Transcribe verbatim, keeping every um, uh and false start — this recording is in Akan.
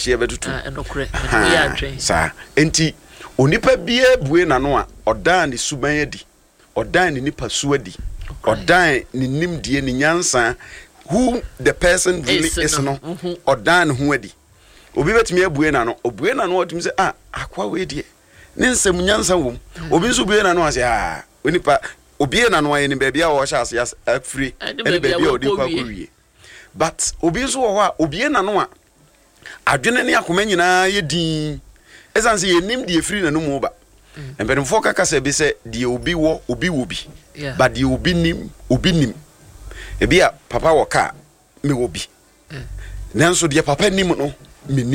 ahye betutu ah enokre me ya atwen sa enti onipa bia bue na no a odan ni suban adi odan ni nipa su adi odan ni nimdie ni nyansa who the person really is, is no odan ho adi obi betimi abue na no obue na no otimi say ah akwa we die ne nsem nyansa wom obi nso bue na no ase ah onipa obi na no aye ni ba bia wo sha ase afri ene ba bia odi kwa kowie but obi nso wo a obi na no a adwene ne akoma nyina ye din esanse ye nim die free na no mu ba empem fo kaka se bi se die obi wo obi wo bi but die obi nim obi nim e bia papa wo ka me wo bi nanso die papa nim no me